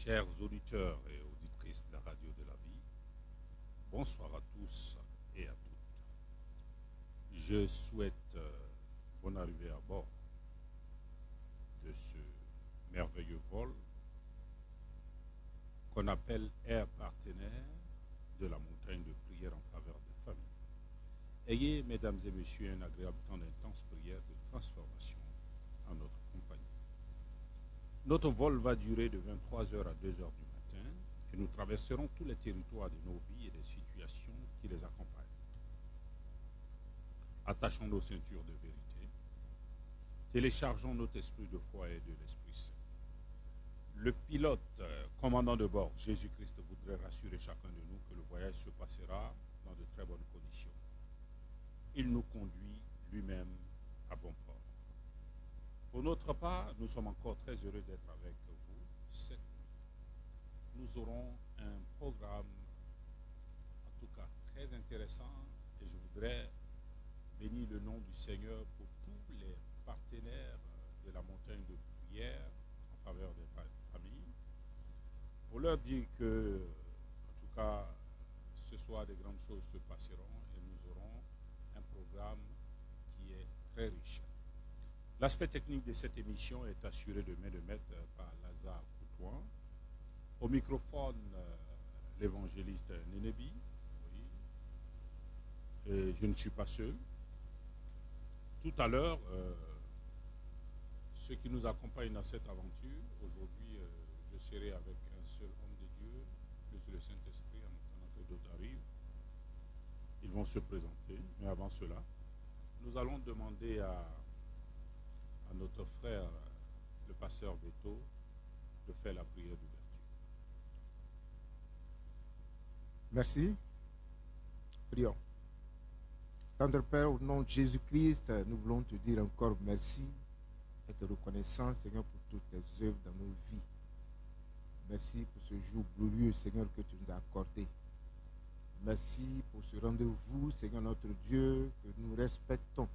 Chers auditeurs et auditrices de la radio de la vie, bonsoir à tous et à toutes. Je souhaite bonne arrivée à bord de ce merveilleux vol qu'on appelle Air Partenaire de la montagne de prière en faveur des familles. Ayez, mesdames et messieurs, un agréable temps d'intense prière de transformation en notre compagnie. Notre vol va durer de 23h à 2h du matin et nous traverserons tous les territoires de nos vies et des situations qui les accompagnent. Attachons nos ceintures de vérité, téléchargeons notre esprit de foi et de l'Esprit Saint. Le pilote, commandant de bord, Jésus-Christ, voudrait rassurer chacun de nous que le voyage se passera dans de très bonnes conditions. Il nous conduit lui-même à bon port. Pour notre part, nous sommes encore très heureux d'être avec vous cette nuit. Nous aurons un programme, en tout cas très intéressant, et je voudrais bénir le nom du Seigneur pour tous les partenaires de la montagne de prière en faveur des familles, pour leur dire que, en tout cas, ce soir, des grandes choses se passeront et nous aurons un programme qui est très riche. L'aspect technique de cette émission est assuré de main de maître par Lazare Coutouin. Au microphone, l'évangéliste Nénébi. Oui. Et je ne suis pas seul. Tout à l'heure, ceux qui nous accompagnent dans cette aventure, aujourd'hui, je serai avec un seul homme de Dieu, plus le Saint-Esprit, en attendant que d'autres arrivent. Ils vont se présenter, mais avant cela, nous allons demander à notre frère, le pasteur Beto, de faire la prière d'ouverture. Merci. Prions. Tendre Père, au nom de Jésus-Christ, nous voulons te dire encore merci et te reconnaissant, Seigneur, pour toutes tes œuvres dans nos vies. Merci pour ce jour glorieux, Seigneur, que tu nous as accordé. Merci pour ce rendez-vous, Seigneur notre Dieu, que nous respectons,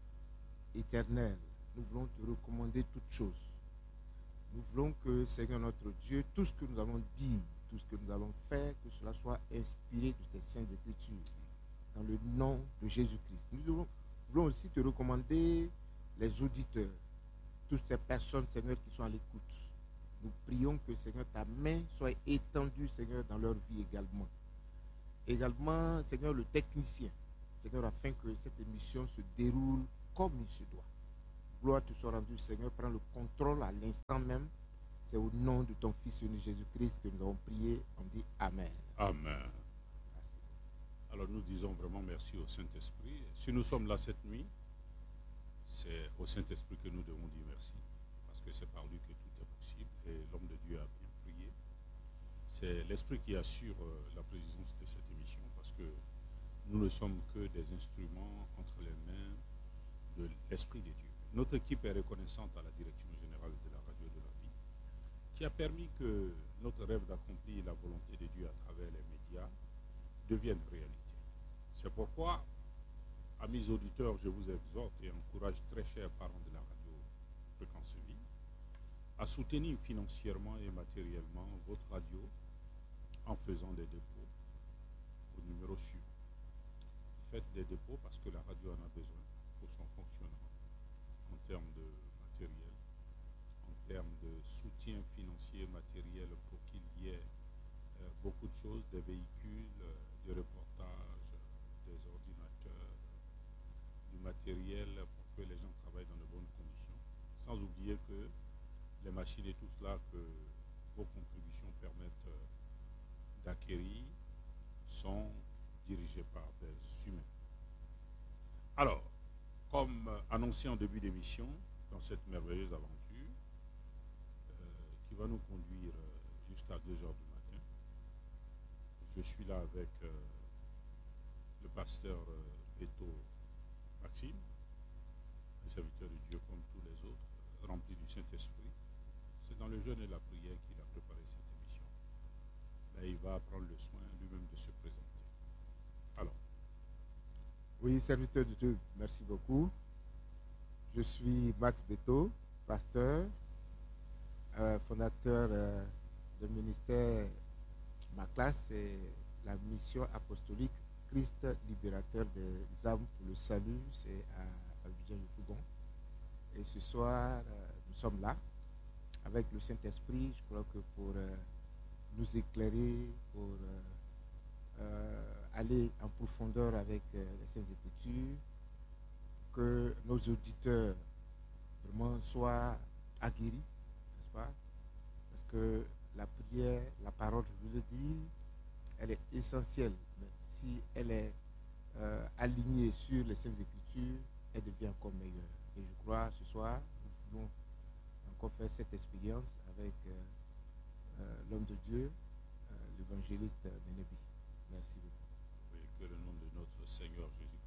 éternel. Nous voulons te recommander toutes choses. Nous voulons que, Seigneur notre Dieu, tout ce que nous allons dire, tout ce que nous allons faire, que cela soit inspiré de tes saintes écritures, dans le nom de Jésus-Christ. Nous voulons aussi te recommander les auditeurs, toutes ces personnes, Seigneur, qui sont à l'écoute. Nous prions que, Seigneur, ta main soit étendue, Seigneur, dans leur vie également. Également, Seigneur, le technicien, Seigneur, afin que cette émission se déroule comme il se doit. Gloire te soit rendue, Seigneur. Prends le contrôle à l'instant même. C'est au nom de ton Fils unique Jésus-Christ que nous avons prié. On dit Amen. Amen. Merci. Alors nous disons vraiment merci au Saint-Esprit. Si nous sommes là cette nuit, c'est au Saint-Esprit que nous devons dire merci. Parce que c'est par lui que tout est possible. Et l'homme de Dieu a bien prié. C'est l'Esprit qui assure la présidence de cette émission. Parce que nous ne sommes que des instruments entre les mains de l'Esprit de Dieu. Notre équipe est reconnaissante à la direction générale de la radio de la vie, qui a permis que notre rêve d'accomplir la volonté de Dieu à travers les médias devienne réalité. C'est pourquoi, amis auditeurs, je vous exhorte et encourage très chers parents de la radio Fréquence Vie à soutenir financièrement et matériellement votre radio en faisant des dépôts au numéro suivant. Faites des dépôts parce que la radio en a besoin pour son fonctionnement, en termes de matériel, en termes de soutien financier matériel pour qu'il y ait beaucoup de choses, des véhicules, des reportages, des ordinateurs, du matériel pour que les gens travaillent dans de bonnes conditions, sans oublier que les machines et tout cela que vos contributions permettent d'acquérir sont dirigées par des humains. Alors, comme annoncé en début d'émission, dans cette merveilleuse aventure qui va nous conduire jusqu'à 2h du matin, je suis là avec le pasteur Beto Maxime, un serviteur de Dieu comme tous les autres, rempli du Saint-Esprit. C'est dans le jeûne et la prière qu'il a préparé cette émission. Là, il va prendre le soin lui-même de se présenter. Alors. Oui, serviteur de Dieu, merci beaucoup. Je suis Max Beto, pasteur, fondateur le ministère, ma classe, c'est la mission apostolique Christ libérateur des âmes pour le salut, c'est à Abidjan-le-Pougon. Et ce soir, nous sommes là avec le Saint-Esprit, je crois que pour nous éclairer, pour aller en profondeur avec les Saintes Écritures, que nos auditeurs vraiment soient aguerris, n'est-ce pas? Parce que la prière, la parole, je veux le dire, elle est essentielle. Mais si elle est alignée sur les Saintes Écritures, elle devient encore meilleure. Et je crois ce soir, nous voulons encore faire cette expérience avec l'homme de Dieu, l'évangéliste Nénébi. Merci beaucoup. Oui, que le nom de notre Seigneur Jésus